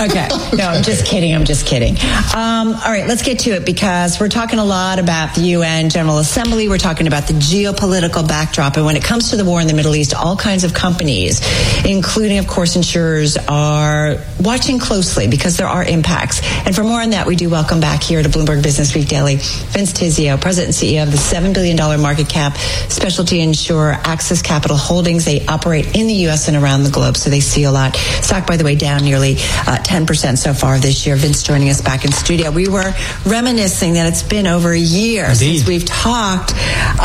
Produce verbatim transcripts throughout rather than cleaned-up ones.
Okay. No, I'm just kidding. I'm just kidding. Um, all right, let's get to it because we're talking a lot about the U N General Assembly. We're talking about the geopolitical backdrop. And when it comes to the war in the Middle East, all kinds of companies, including, of course, insurers, are watching closely because there are impacts. And for more on that, we do welcome back here to Bloomberg Business Week Daily, Vince Tizzio, President and C E O of the seven billion dollars market cap specialty insurer Axis Capital Holdings. They operate in the U S and around the globe, so they see a lot. Stock, by the way, down nearly uh, ten percent so far this year. Vince joining us back in studio. We were reminiscing that it's been over a year Indeed. since we've talked.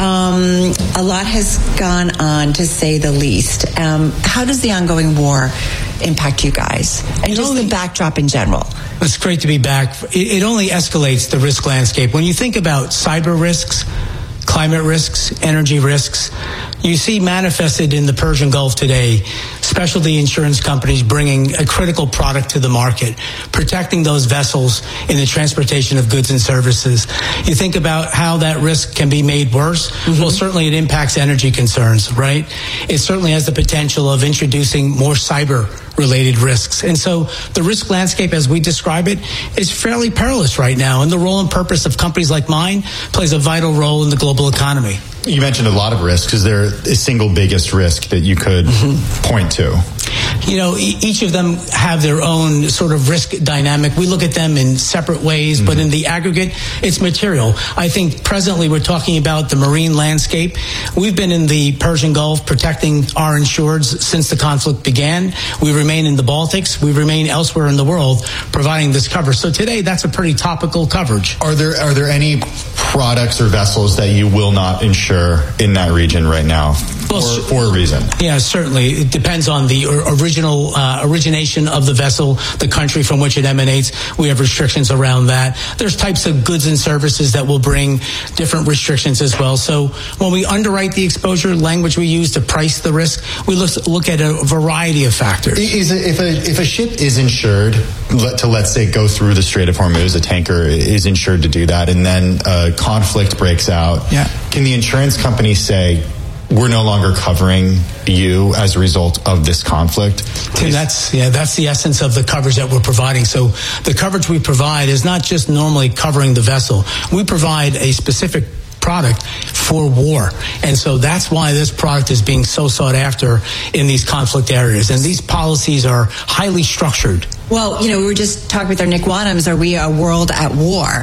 Um, a lot has gone on, to say the least. Um, how does the ongoing war impact you guys? And just only, the backdrop in general. It's great to be back. It, it only escalates the risk landscape. When you think about cyber risks, climate risks, energy risks, you see manifested in the Persian Gulf today specialty insurance companies bringing a critical product to the market, protecting those vessels in the transportation of goods and services. You think about how that risk can be made worse. Mm-hmm. Well, certainly it impacts energy concerns, right? It certainly has the potential of introducing more cyber related risks. And so the risk landscape, as we describe it, is fairly perilous right now. And the role and purpose of companies like mine plays a vital role in the global economy. You mentioned a lot of risks. Is there a single biggest risk that you could mm-hmm. point to? You know, each of them have their own sort of risk dynamic. We look at them in separate ways, mm-hmm. but in the aggregate, it's material. I think presently we're talking about the marine landscape. We've been in the Persian Gulf protecting our insureds since the conflict began. We remain in the Baltics. We remain elsewhere in the world providing this coverage. So today, that's a pretty topical coverage. Are there are there any products or vessels that you will not insure in that region right now? Well, for, for a reason. Yeah, certainly. It depends on the original uh, origination of the vessel, the country from which it emanates. We have restrictions around that. There's types of goods and services that will bring different restrictions as well. So when we underwrite the exposure, language we use to price the risk, we look, look at a variety of factors. Is it, if a if a ship is insured to, let's say, go through the Strait of Hormuz, a tanker is insured to do that, and then a conflict breaks out, yeah. can the insurance company say, we're no longer covering you as a result of this conflict? And that's yeah, that's the essence of the coverage that we're providing. So the coverage we provide is not just normally covering the vessel. We provide a specific product for war. And so that's why this product is being so sought after in these conflict areas. And these policies are highly structured. Well, you know, we were just talking with our Nick Wadhams, are we a world at war?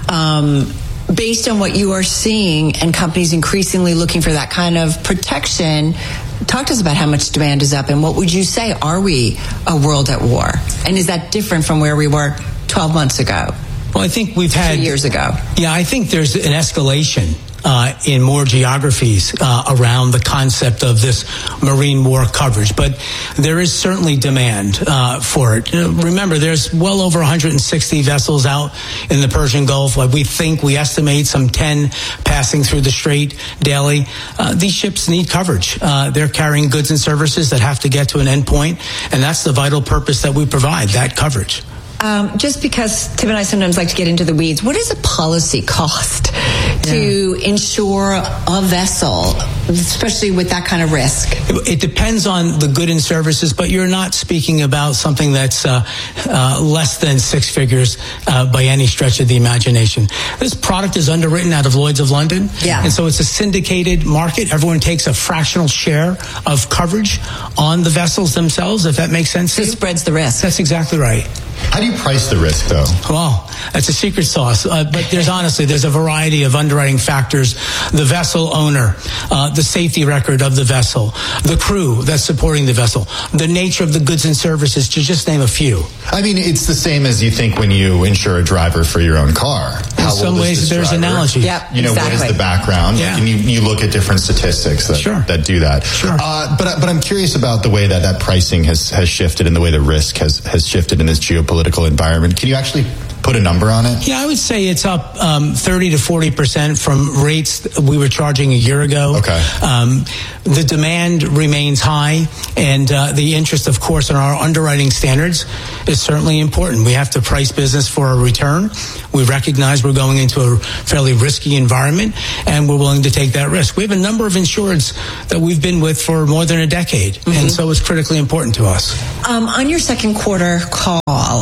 Um, Based on what you are seeing and companies increasingly looking for that kind of protection, talk to us about how much demand is up and what would you say, are we a world at war? And is that different from where we were twelve months ago? Well, I think we've had... Two years ago. Yeah, I think there's an escalation Uh, in more geographies uh, around the concept of this marine war coverage. But there is certainly demand uh, for it. You know, remember, there's well over one hundred sixty vessels out in the Persian Gulf. Like we think, we estimate some ten passing through the Strait daily. Uh, these ships need coverage. Uh, they're carrying goods and services that have to get to an endpoint, and that's the vital purpose that we provide, that coverage. Um, just because Tim and I sometimes like to get into the weeds, what does a policy cost to yeah. insure a vessel, especially with that kind of risk? It, it depends on the good and services, but you're not speaking about something that's uh, uh, less than six figures uh, by any stretch of the imagination. This product is underwritten out of Lloyd's of London, yeah. and so it's a syndicated market. Everyone takes a fractional share of coverage on the vessels themselves, if that makes sense. So it spreads the risk. That's exactly right. How do you price the risk, though? Well, that's a secret sauce. Uh, but there's honestly, there's a variety of underwriting factors. The vessel owner, uh, the safety record of the vessel, the crew that's supporting the vessel, the nature of the goods and services, to just name a few. I mean, it's the same as you think when you insure a driver for your own car. In How some ways, there's driver? analogy. Yep, you know, exactly. what is the background? Yeah. And you, you look at different statistics that, sure. that do that. Sure. Uh, but, but I'm curious about the way that that pricing has, has shifted and the way the risk has, has shifted in this geopolitical environment. Can you actually put a number on it? Yeah, I would say it's up um, thirty to forty percent from rates we were charging a year ago. Okay. Um, the demand remains high, and uh, the interest, of course, in our underwriting standards is certainly important. We have to price business for a return. We recognize we're going into a fairly risky environment, and we're willing to take that risk. We have a number of insureds that we've been with for more than a decade, mm-hmm. and so it's critically important to us. Um, on your second quarter call,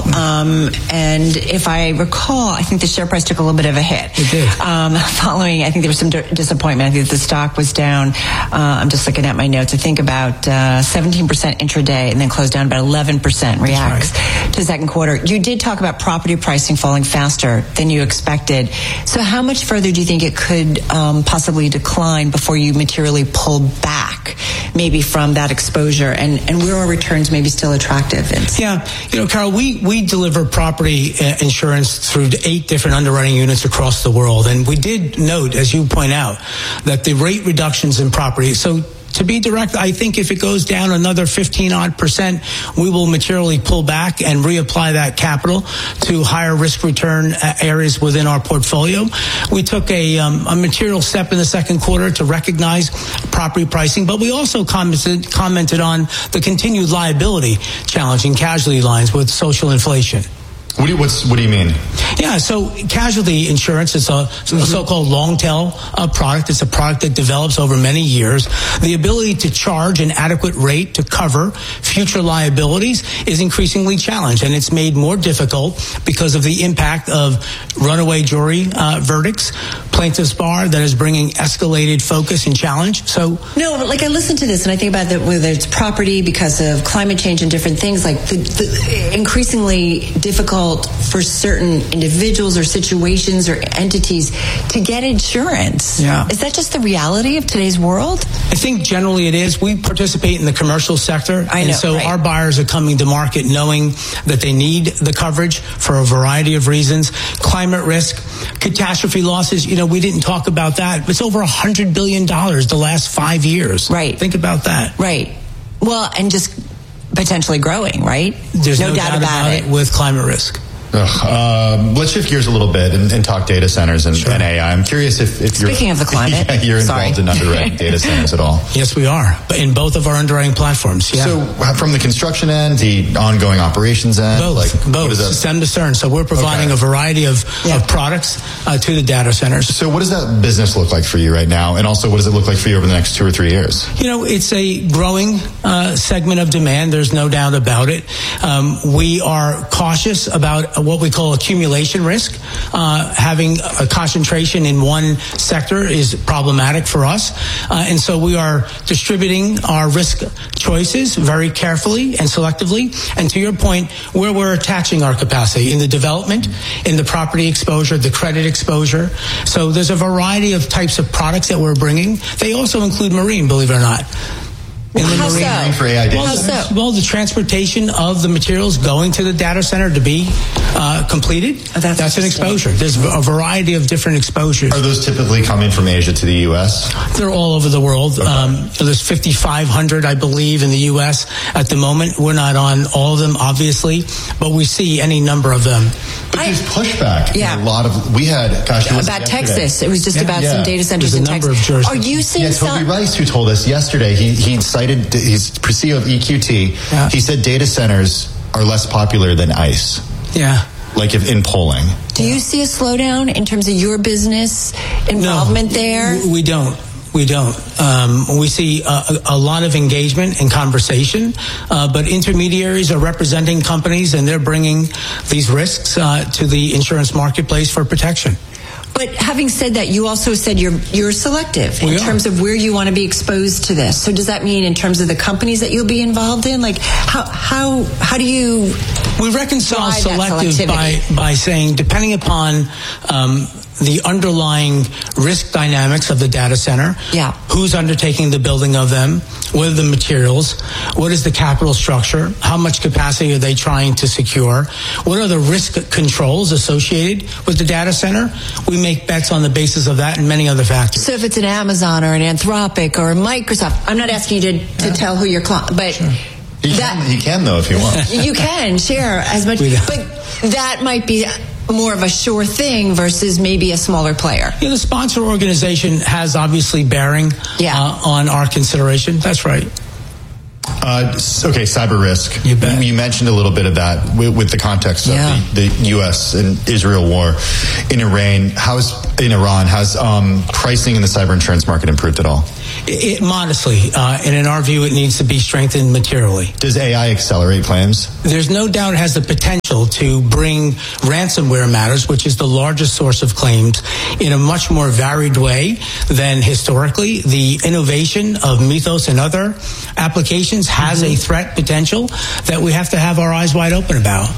um, and if I recall, I think the share price took a little bit of a hit. It did. Um, following, I think there was some d- disappointment. I think the stock was down. Uh, I'm just looking at my notes. I think about uh, seventeen percent intraday, and then closed down about eleven percent reacts right. to the second quarter. You did talk about property pricing falling faster than you expected. So how much further do you think it could um, possibly decline before you materially pull back, maybe from that exposure? And, and where are returns maybe still attractive? Vince? Yeah, you know, Carol, we, we deliver property uh, insurance through eight different underwriting units across the world. And we did note, as you point out, that the rate reductions in property, so to be direct, I think if it goes down another fifteen odd percent, we will materially pull back and reapply that capital to higher risk return areas within our portfolio. We took a, um, a material step in the second quarter to recognize property pricing, but we also commented, commented on the continued liability challenge in casualty lines with social inflation. What do you, what's, what do you mean? Yeah, so casualty insurance is a, mm-hmm. a so-called long-tail uh, product. It's a product that develops over many years. The ability to charge an adequate rate to cover future liabilities is increasingly challenged, and it's made more difficult because of the impact of runaway jury uh, verdicts, plaintiff's bar that is bringing escalated focus and challenge. So no, but like I listen to this and I think about that whether it's property because of climate change and different things, like the, the increasingly difficult for certain individuals or situations or entities to get insurance. Yeah. Is that just the reality of today's world? I think generally it is. We participate in the commercial sector. I know, and so right. our buyers are coming to market knowing that they need the coverage for a variety of reasons. Climate risk, catastrophe losses, you know, we didn't talk about that. It's over one hundred billion dollars the last five years. Right. Think about that. Right. Well, and just potentially growing, right? There's no, no doubt, doubt about, about it. it with climate risk. Um, let's shift gears a little bit and, and talk data centers and, sure. and A I. I'm curious if, if you're... Speaking of the climate. yeah, you're involved Sorry. in underwriting data centers at all. Yes, we are. But in both of our underwriting platforms, yeah. So from the construction end, the ongoing operations end? Both. Like, both. Stem to stern. So we're providing okay. a variety of, yeah. of products uh, to the data centers. So what does that business look like for you right now? And also, what does it look like for you over the next two or three years? You know, it's a growing uh, segment of demand. There's no doubt about it. Um, we are cautious about what we call accumulation risk. Uh, having a concentration in one sector is problematic for us. Uh, and so we are distributing our risk choices very carefully and selectively. And to your point, where we're attaching our capacity in the development, in the property exposure, the credit exposure. So there's a variety of types of products that we're bringing. They also include marine, believe it or not. Well, how so? For A I data well, centers? so? well, the transportation of the materials going to the data center to be uh, completed, oh, that's, that's an exposure. There's a variety of different exposures. Are those typically coming from Asia to the U S? They're all over the world. Okay. Um, there's fifty-five hundred, I believe, in the U S at the moment. We're not on all of them, obviously, but we see any number of them. But there's pushback. Yeah. A lot of, we had, gosh, it was about yesterday. Texas. It was just yeah, about yeah. some data centers there's in a number Texas. Of Are you seeing yeah, Toby some? Rice, who told us yesterday, he, he cited, he's C E O of E Q T. Yeah. He said data centers are less popular than ICE. Yeah. Like if in polling. Do you see a slowdown in terms of your business involvement no, there? We don't. We don't. Um, we see a, a lot of engagement and conversation, uh, but intermediaries are representing companies and they're bringing these risks uh, to the insurance marketplace for protection. But having said that, you also said you're you're selective in terms of where you want to be exposed to this. So does that mean in terms of the companies that you'll be involved in? Like how how how do you we reconcile selective by by saying depending upon um, the underlying risk dynamics of the data center, yeah. who's undertaking the building of them, what are the materials, what is the capital structure, how much capacity are they trying to secure, what are the risk controls associated with the data center. We make bets on the basis of that and many other factors. So if it's an Amazon or an Anthropic or a Microsoft, I'm not asking you to, to yeah. tell who your client, but sure. He, that, can, he can though if he wants. You can share as much, but that might be more of a sure thing versus maybe a smaller player. Yeah, the sponsor organization has obviously bearing yeah. uh, on our consideration. That's right. Uh, okay, cyber risk. You bet. You mentioned a little bit of that with, with the context yeah. of the, the U S and Israel war in Iran. How's in Iran? Has um, pricing in the cyber insurance market improved at all? It, modestly, uh, and in our view, it needs to be strengthened materially. Does A I accelerate claims? There's no doubt it has the potential to bring ransomware matters, which is the largest source of claims, in a much more varied way than historically. The innovation of Mythos and other applications has mm-hmm. a threat potential that we have to have our eyes wide open about.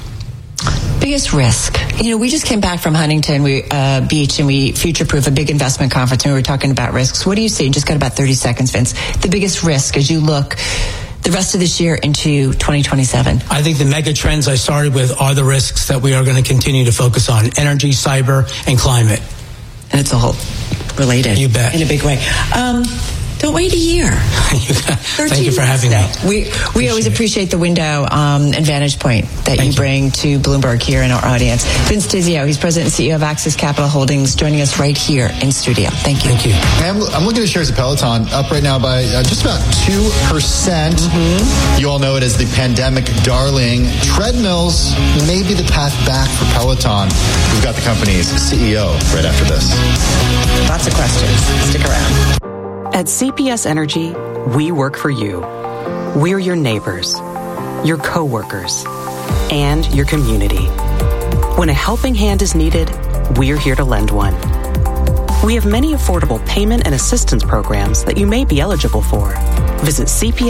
Biggest risk. You know, we just came back from Huntington we, uh, Beach and we future-proof a big investment conference and we were talking about risks. What do you see? Just got about thirty seconds, Vince. The biggest risk as you look the rest of this year into twenty twenty-seven. I think the mega trends I started with are the risks that we are going to continue to focus on: energy, cyber, and climate. And it's all related. You bet. In a big way. Um, Don't wait a year. Thank you for having me. We we appreciate always appreciate the window um, and vantage point that you, you bring to Bloomberg here in our audience. Vince Tizzio, he's president and C E O of Axis Capital Holdings, joining us right here in studio. Thank you. Thank you. I'm, I'm looking at shares of Peloton, up right now by uh, just about two percent. Mm-hmm. You all know it as the pandemic darling. Treadmills may be the path back for Peloton. We've got the company's C E O right after this. Lots of questions. Stick around. At C P S Energy, we work for you. We're your neighbors, your coworkers, and your community. When a helping hand is needed, we're here to lend one. We have many affordable payment and assistance programs that you may be eligible for. Visit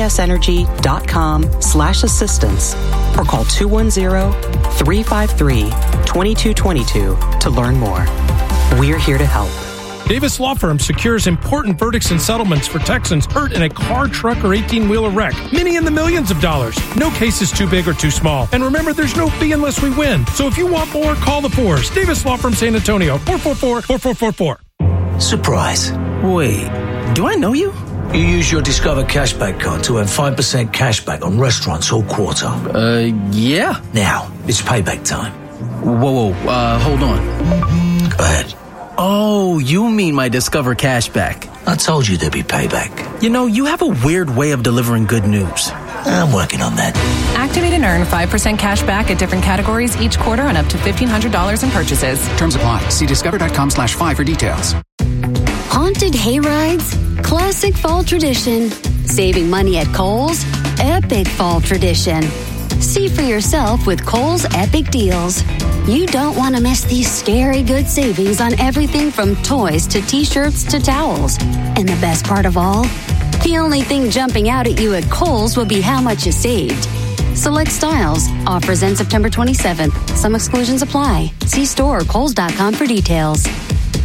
cpsenergy.com slash assistance or call two one zero, three five three, two two two two to learn more. We're here to help. Davis Law Firm secures important verdicts and settlements for Texans hurt in a car, truck, or eighteen-wheeler wreck. Many in the millions of dollars. No case is too big or too small. And remember, there's no fee unless we win. So if you want more, call the Fours. Davis Law Firm San Antonio, four four four, four four four four. Surprise. Wait, do I know you? You use your Discover Cashback card to earn five percent cashback on restaurants all quarter. Uh, yeah. Now, it's payback time. Whoa, whoa, uh, hold on. Go ahead. Oh, you mean my Discover Cashback. I told you there'd be payback. You know, you have a weird way of delivering good news. I'm working on that. Activate and earn five percent cash back at different categories each quarter on up to fifteen hundred dollars in purchases. Terms apply. See discover.com slash five for details. Haunted hayrides? Classic fall tradition. Saving money at Kohl's? Epic fall tradition. See for yourself with Kohl's Epic Deals. You don't want to miss these scary good savings on everything from toys to t-shirts to towels. And the best part of all? The only thing jumping out at you at Kohl's will be how much you saved. Select styles. Offers end September twenty-seventh. Some exclusions apply. See store or kohls dot com for details.